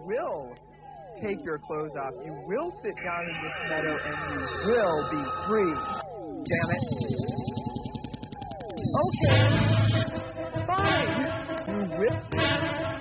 will take your clothes off. You will sit down in this meadow and you will be free. Damn it. Okay. Fine. You will.